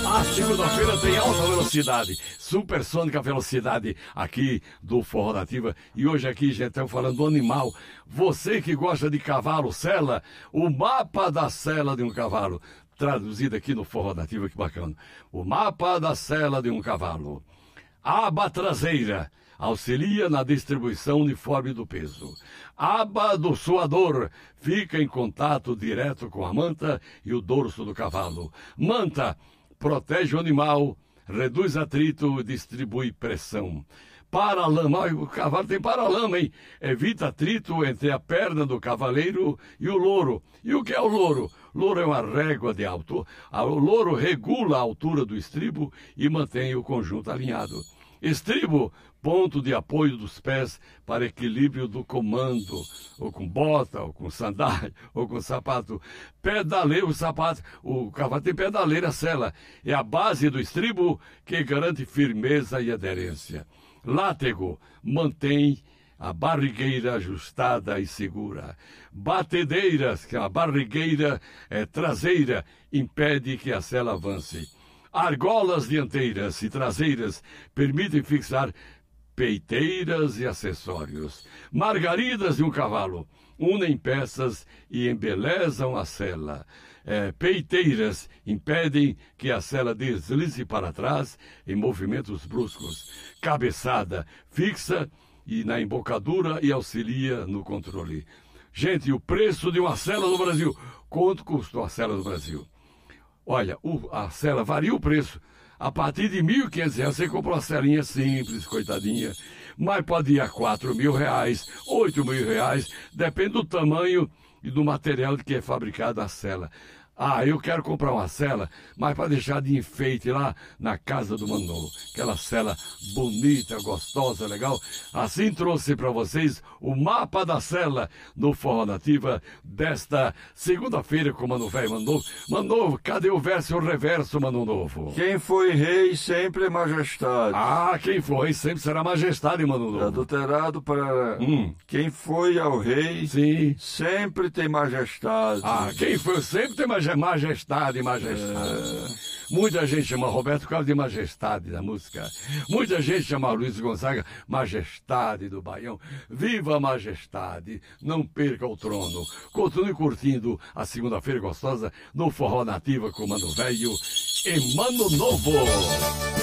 A segunda-feira tem alta velocidade, supersônica velocidade aqui do Forró Nativa. E hoje aqui, gente, estamos falando do animal. Você que gosta de cavalo, sela, o mapa da sela de um cavalo. Traduzido aqui no Forró Nativa, que bacana. O mapa da sela de um cavalo. Aba traseira auxilia na distribuição uniforme do peso. Aba do suador fica em contato direto com a manta e o dorso do cavalo. Manta protege o animal, reduz atrito e distribui pressão. Paralama, o cavalo tem paralama, hein? Evita atrito entre a perna do cavaleiro e o louro. E o que é o louro? Louro é uma régua de altura. O louro regula a altura do estribo e mantém o conjunto alinhado. Estribo, ponto de apoio dos pés para equilíbrio do comando, ou com bota, ou com sandália, ou com sapato. Pedaleiro, o sapato, o cavalo tem pedaleira, sela. É a base do estribo que garante firmeza e aderência. Látego, mantém a barrigueira ajustada e segura. Batedeiras, que a barrigueira traseira impede que a sela avance. Argolas dianteiras e traseiras permitem fixar peiteiras e acessórios. Margaridas de um cavalo unem peças e embelezam a sela. Peiteiras impedem que a sela deslize para trás em movimentos bruscos. Cabeçada fixa e na embocadura e auxilia no controle. Gente, o preço de uma sela no Brasil. Quanto custou a sela no Brasil? Olha, a sela varia o preço. A partir de R$ 1.500 você compra uma selinha simples, coitadinha. Mas pode ir a R$4.000, R$8.000, depende do tamanho e do material de que é fabricada a sela. Ah, eu quero comprar uma sela, mas para deixar de enfeite lá na casa do Manolo. Aquela sela bonita, gostosa, legal. Assim trouxe para vocês o mapa da sela no Forró Nativa desta segunda-feira com o Mano Velho Mano. Mano, cadê o verso e o reverso, Mano Novo? Quem foi rei sempre é majestade. Ah, quem foi sempre será majestade, Mano Novo. Adulterado para... Quem foi ao rei, sim, sempre tem majestade. Ah, quem foi sempre tem majestade, majestade. Muita gente chama Roberto Carlos de majestade da música. Muita gente chama Luiz Gonzaga majestade do Baião. Viva a majestade, não perca o trono. Continue curtindo a segunda-feira gostosa no Forró Nativa com Mano Velho e Mano Novo.